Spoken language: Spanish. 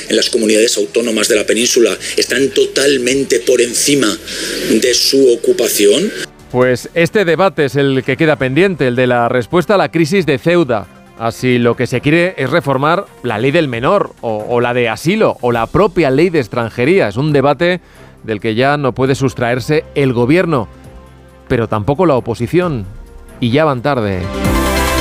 en las comunidades autónomas de la península están totalmente por encima de su ocupación. Pues este debate es el que queda pendiente, el de la respuesta a la crisis de Ceuta. Así lo que se quiere es reformar la ley del menor, o la de asilo, o la propia ley de extranjería. Es un debate del que ya no puede sustraerse el gobierno, pero tampoco la oposición. Y ya van tarde.